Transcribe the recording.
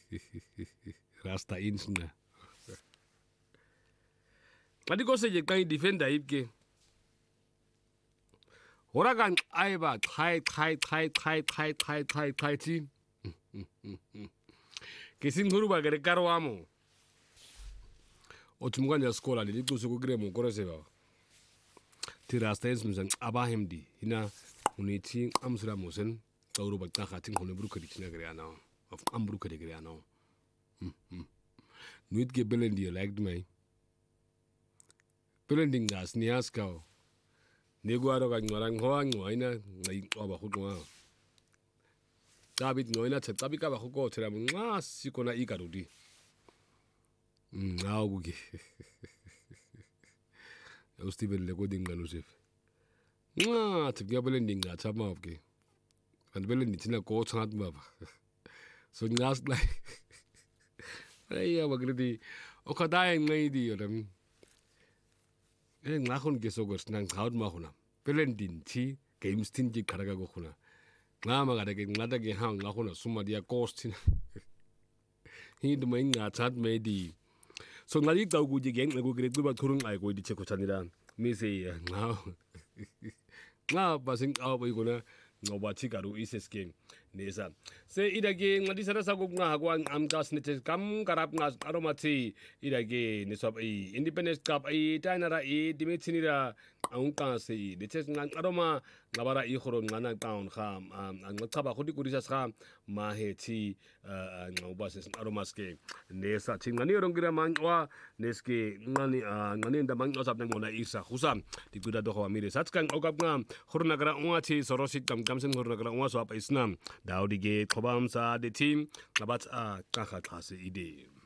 Rasta insna. Adi ko se je kan defender ibke. Ora kan aiba khai ti. Kisin huru ba gere karwamo. Otumganya skola ni dikusu kugire mu koroseba. Ti rasta insna abahimdi hina uniti amsura musen tauru ba khatin hone bruka dikina gere ana. Of ambruka de gere ana. Nuit ge belendi like me. Belending gas ni askao. Negwaro ka ngwarang hoang ngoina ngai oba khutwa. David ngoina tsabi ka ba khuko tsira mwa sikona ikarudi. Augugi. Steven le godinga nusif. Tibya belending ga tsama ofke. And belendi tina ko tsat baba. So ngas like. Ay wagridi okadai ngai di yoram. Ngakon gesogos nang haut mahuna. Belendin ti games tinji karaga gokuna. Ngama ga de ngada ge hang ngakona suma dia costin. Hind mainga chat medi. So ngali tau gu ji geng lagu gre ba thurung ai ko di cheko chanira. Mi se ngao. Nga basing au ba igona ngoba chikaru ises king nesa. Se idage ngadi sara sago nga hagwan amgas nete kam karap ngas aromati idage nisop ai independence cup ai tainara ai dimetsinira angka se detes ngang aroma ngabara I khoro ngana town kham ngakaba khudi kurisa kham ma heti ngoba ses aromaske nesa chingani rongira manwa neske ngani nda mangwa sapna ngona isa khusam dikuda do khawamire satskan ogap ngam khurna gara ungachi sorosit kamsen khurna gara unga swap isnam daudige khobam sa de team ngabat kakha khase ide